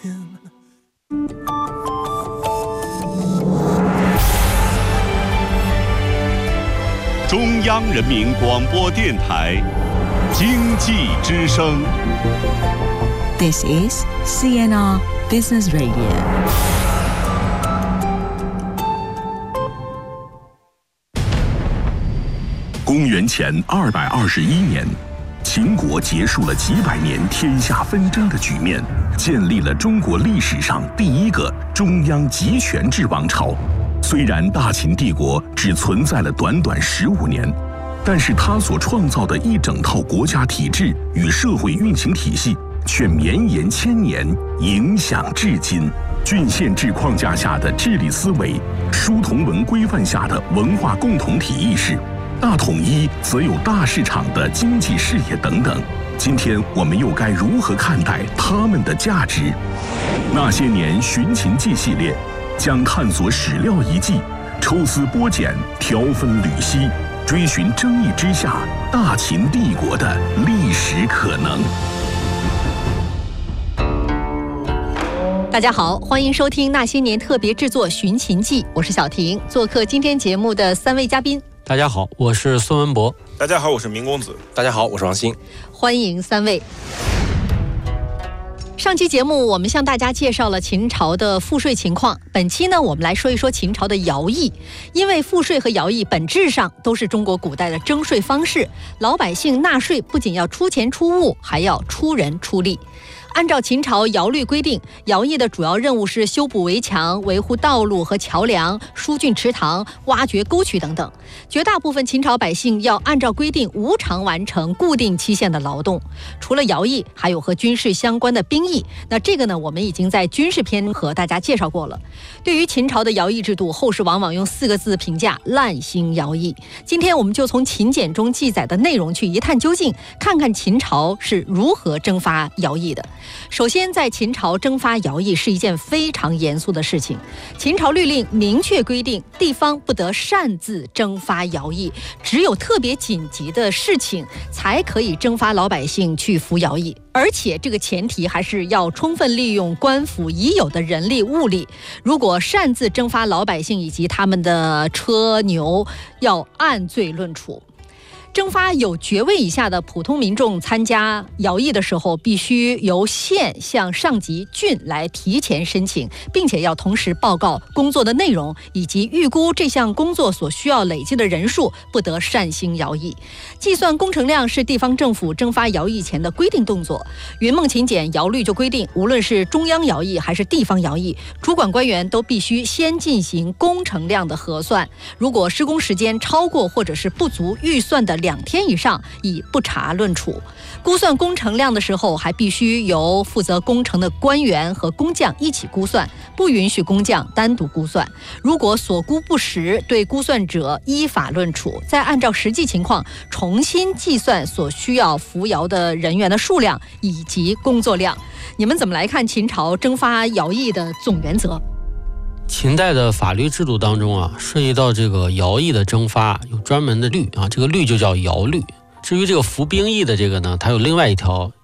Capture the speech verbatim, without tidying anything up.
中央人民广播电台经济之声。 This is C N R Business Radio。 公元前二百二十一年，秦国结束了几百年天下纷争的局面，建立了中国历史上第一个中央集权制王朝。虽然大秦帝国只存在了短短十五年，但是它所创造的一整套国家体制与社会运行体系却绵延千年，影响至今。郡县制框架下的治理思维，书同文规范下的文化共同体意识，大统一则有大市场的经济视野等等。今天我们又该如何看待它们的价值？那些年寻秦记系列将探索史料遗迹，抽丝剥茧，条分缕析，追寻争议之下大秦帝国的历史可能。 大家好，欢迎收听那些年特别制作《寻秦记》，我是小婷。做客今天节目的三位嘉宾， 大家好，我是孙文博。 大家好，我是明公子。 大家好，我是王鑫。 欢迎三位。上期节目我们向大家介绍了秦朝的赋税情况，本期呢我们来说一说秦朝的徭役。因为赋税和徭役本质上都是中国古代的征税方式，老百姓纳税不仅要出钱出物，还要出人出力。按照秦朝徭律规定，徭役的主要任务是修补围墙、维护道路和桥梁、疏浚池塘、挖掘沟渠等等。绝大部分秦朝百姓要按照规定无偿完成固定期限的劳动。除了徭役，还有和军事相关的兵役。那这个呢，我们已经在军事篇和大家介绍过了。对于秦朝的徭役制度，后世往往用四个字评价：滥行徭役。今天我们就从秦简中记载的内容去一探究竟，看看秦朝是如何征发徭役的。首先，在秦朝征发徭役是一件非常严肃的事情。秦朝律令明确规定，地方不得擅自征发徭役，只有特别紧急的事情才可以征发老百姓去服徭役。而且这个前提还是要充分利用官府已有的人力物力。如果擅自征发老百姓以及他们的车牛，要按罪论处。征发有爵位以下的普通民众参加徭役的时候，必须由县向上级郡来提前申请，并且要同时报告工作的内容以及预估这项工作所需要累积的人数，不得擅行徭役。计算工程量是地方政府征发徭役前的规定动作。云梦秦简徭律就规定，无论是中央徭役还是地方徭役，主管官员都必须先进行工程量的核算，如果施工时间超过或者是不足预算的两天以上，以不查论处。估算工程量的时候，还必须由负责工程的官员和工匠一起估算，不允许工匠单独估算。如果所估不实，对估算者依法论处，再按照实际情况重新计算所需要服徭的人员的数量以及工作量。你们怎么来看秦朝征发徭役的总原则？ 秦代的法律制度当中啊，涉及到这个徭役的征发有专门的律啊，这个律就叫徭律。至于这个服兵役的这个呢，它有另外一条